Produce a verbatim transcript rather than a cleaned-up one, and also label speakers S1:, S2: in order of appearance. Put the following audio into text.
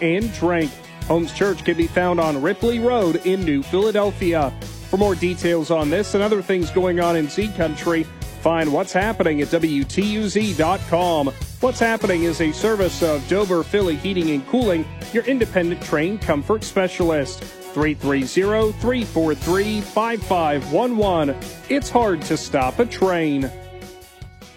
S1: and drink. Holmes Church can be found on Ripley Road in New Philadelphia. For more details on this and other things going on in Z Country, find What's Happening at W T U Z dot com. What's Happening is a service of Dover Philly Heating and Cooling, your independent trained comfort specialist. three three zero, three four three, five five one one. It's hard to stop a train.